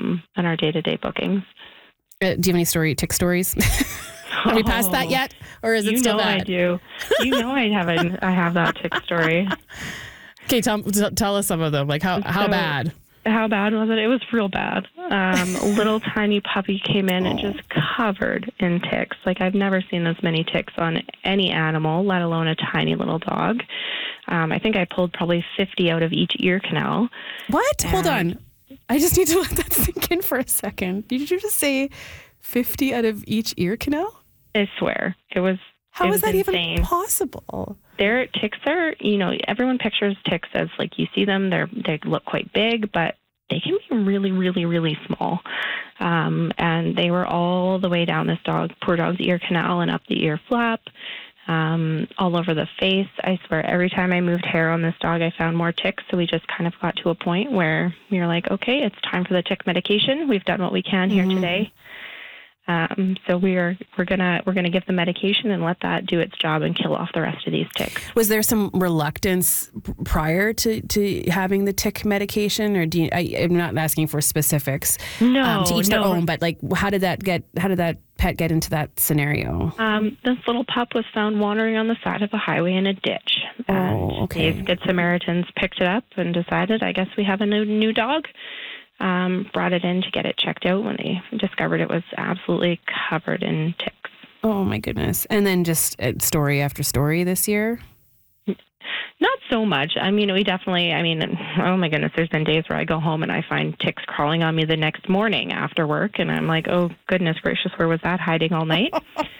in our day-to-day bookings. Do you have any tick stories? Have we passed that yet? Or is it still bad? You know I do. You know I have that tick story. Okay, tell us some of them. Like how bad? How bad was it? It was real bad. A little tiny puppy came in and just covered in ticks. Like I've never seen this many ticks on any animal, let alone a tiny little dog. I think I pulled probably 50 out of each ear canal. What? Hold on. I just need to let that sink in for a second. Did you just say 50 out of each ear canal? I swear. How is that insane. even possible? Ticks are, everyone pictures ticks as like you see them, they look quite big, but they can be really, really, really small. And they were all the way down this poor dog's ear canal and up the ear flap, all over the face. I swear every time I moved hair on this dog, I found more ticks. So we just kind of got to a point where we were like, okay, it's time for the tick medication. We've done what we can here today. So we're gonna give the medication and let that do its job and kill off the rest of these ticks. Was there some reluctance prior to having the tick medication, or I'm not asking for specifics. No, to each their own. But like, how did that pet get into that scenario? This little pup was found wandering on the side of a highway in a ditch. Oh, okay. These Good Samaritans picked it up and decided, I guess we have a new dog. Brought it in to get it checked out when they discovered it was absolutely covered in ticks. Oh, my goodness. And then just story after story this year? Not so much. I mean, oh my goodness, there's been days where I go home and I find ticks crawling on me the next morning after work, and I'm like, oh, goodness gracious, where was that hiding all night?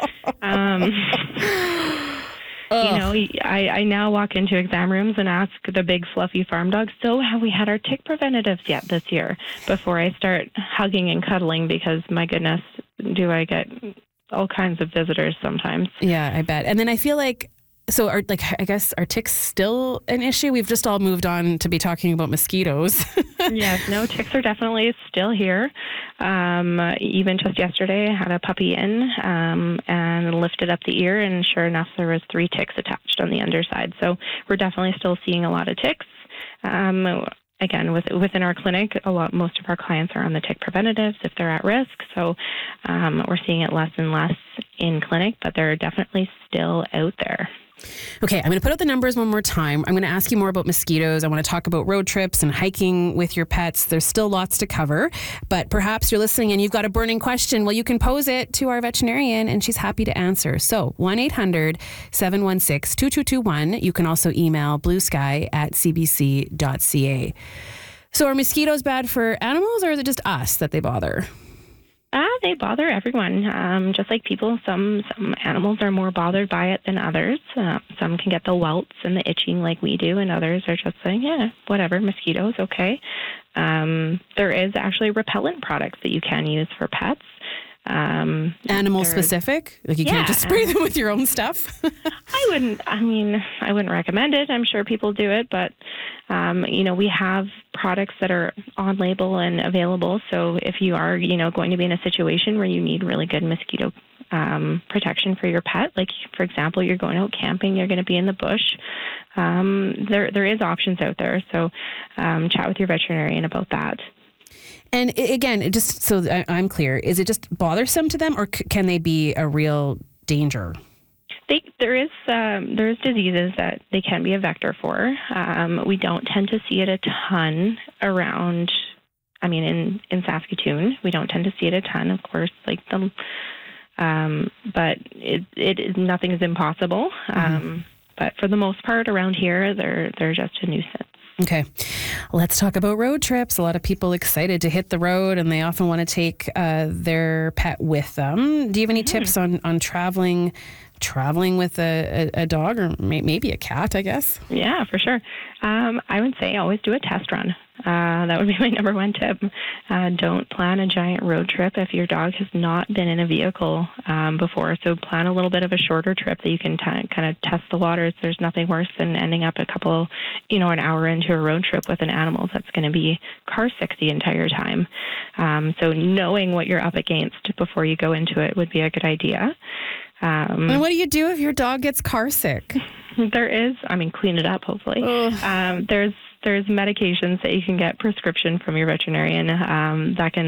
I now walk into exam rooms and ask the big fluffy farm dogs, so have we had our tick preventatives yet this year? Before I start hugging and cuddling, because my goodness, do I get all kinds of visitors sometimes. Yeah, I bet. And then I feel like, I guess are ticks still an issue? We've just all moved on to be talking about mosquitoes. Yes, no, ticks are definitely still here. Even just yesterday, I had a puppy in and lifted up the ear, and sure enough, there was 3 ticks attached on the underside. So we're definitely still seeing a lot of ticks. Again, within our clinic, most of our clients are on the tick preventatives if they're at risk. So we're seeing it less and less in clinic, but they're definitely still out there. Okay, I'm going to put out the numbers one more time. I'm going to ask you more about mosquitoes. I want to talk about road trips and hiking with your pets. There's still lots to cover, but perhaps you're listening and you've got a burning question. Well, you can pose it to our veterinarian and she's happy to answer. So 1-800-716-2221. You can also email bluesky@cbc.ca. So are mosquitoes bad for animals, or is it just us that they bother? They bother everyone, just like people. Some animals are more bothered by it than others. Some can get the welts and the itching like we do, and others are just saying, yeah, whatever, mosquitoes, okay. There is actually repellent products that you can use for pets. Animal specific? Like you can't just spray them with your own stuff? I wouldn't recommend it. I'm sure people do it, but, we have products that are on label and available. So if you are, going to be in a situation where you need really good mosquito protection for your pet, like for example, you're going out camping, you're going to be in the bush, there is options out there. So chat with your veterinarian about that. And again, just so I'm clear, is it just bothersome to them, or can they be a real danger? There's diseases that they can be a vector for. We don't tend to see it a ton around. In Saskatoon, we don't tend to see it a ton, of course, like them. But nothing is impossible. But for the most part, around here, they're just a nuisance. Okay, let's talk about road trips. A lot of people excited to hit the road, and they often want to take their pet with them. Do you have any tips on traveling with a dog, or maybe a cat, I guess? Yeah, for sure. I would say always do a test run. That would be my number one tip. Don't plan a giant road trip if your dog has not been in a vehicle before. So plan a little bit of a shorter trip that you can kind of test the waters. There's nothing worse than ending up an hour into a road trip with an animal that's going to be car sick the entire time. So knowing what you're up against before you go into it would be a good idea. And what do you do if your dog gets car sick? Clean it up, hopefully. There's medications that you can get prescription from your veterinarian that can